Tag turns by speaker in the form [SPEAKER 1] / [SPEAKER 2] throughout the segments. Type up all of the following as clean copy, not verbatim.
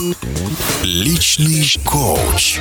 [SPEAKER 1] Личный коуч.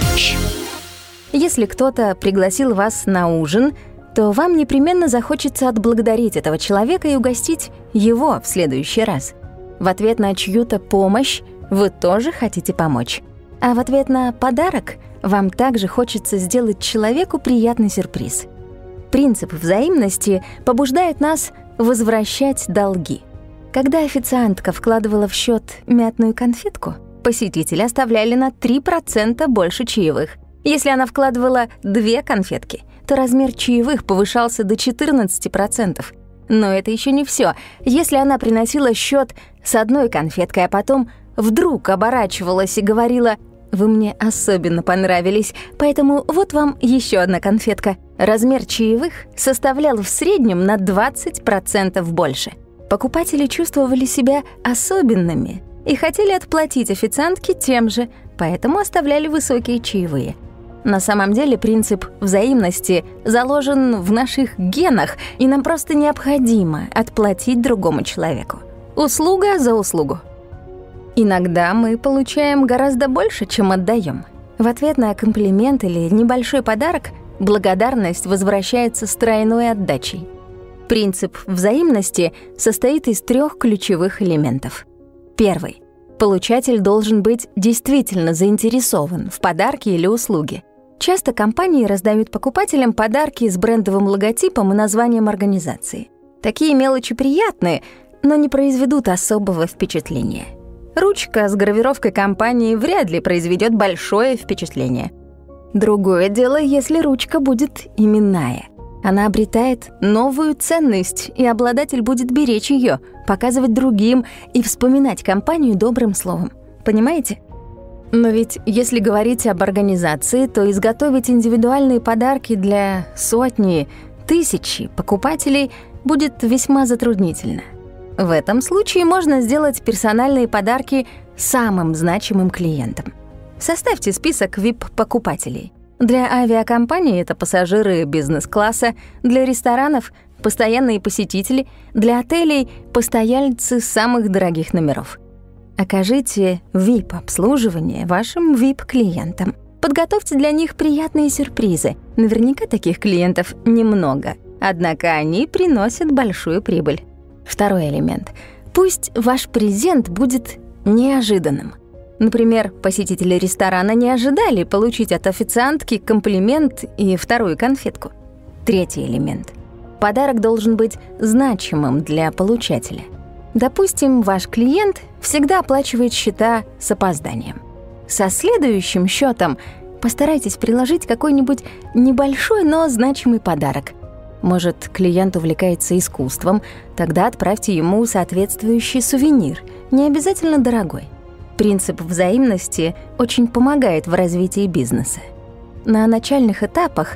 [SPEAKER 2] Если кто-то пригласил вас на ужин, то вам непременно захочется отблагодарить этого человека и угостить его в следующий раз. В ответ на чью-то помощь вы тоже хотите помочь. А в ответ на подарок вам также хочется сделать человеку приятный сюрприз. Принцип взаимности побуждает нас возвращать долги. Когда официантка вкладывала в счет мятную конфетку, посетители оставляли на 3% больше чаевых. Если она вкладывала 2 конфетки, то размер чаевых повышался до 14%. Но это еще не все. Если она приносила счет с 1 конфеткой, а потом вдруг оборачивалась и говорила: «Вы мне особенно понравились, поэтому вот вам еще 1 конфетка», размер чаевых составлял в среднем на 20% больше. Покупатели чувствовали себя особенными и хотели отплатить официантке тем же, поэтому оставляли высокие чаевые. На самом деле принцип взаимности заложен в наших генах, и нам просто необходимо отплатить другому человеку. Услуга за услугу. Иногда мы получаем гораздо больше, чем отдаем. В ответ на комплимент или небольшой подарок благодарность возвращается с тройной отдачей. Принцип взаимности состоит из 3 ключевых элементов. Первый. Получатель должен быть действительно заинтересован в подарке или услуге. Часто компании раздают покупателям подарки с брендовым логотипом и названием организации. Такие мелочи приятные, но не произведут особого впечатления. Ручка с гравировкой компании вряд ли произведет большое впечатление. Другое дело, если ручка будет именная. Она обретает новую ценность, и обладатель будет беречь ее, показывать другим и вспоминать компанию добрым словом. Понимаете? Но ведь если говорить об организации, то изготовить индивидуальные подарки для сотни, тысячи покупателей будет весьма затруднительно. В этом случае можно сделать персональные подарки самым значимым клиентам. Составьте список VIP-покупателей. Для авиакомпаний это пассажиры бизнес-класса, для ресторанов — постоянные посетители, для отелей — постояльцы самых дорогих номеров. Окажите VIP-обслуживание вашим VIP-клиентам. Подготовьте для них приятные сюрпризы. Наверняка таких клиентов немного, однако они приносят большую прибыль. Второй элемент. Пусть ваш презент будет неожиданным. Например, посетители ресторана не ожидали получить от официантки комплимент и 2 конфетку. Третий элемент. Подарок должен быть значимым для получателя. Допустим, ваш клиент всегда оплачивает счета с опозданием. Со следующим счетом постарайтесь приложить какой-нибудь небольшой, но значимый подарок. Может, клиент увлекается искусством, тогда отправьте ему соответствующий сувенир, не обязательно дорогой. Принцип взаимности очень помогает в развитии бизнеса. На начальных этапах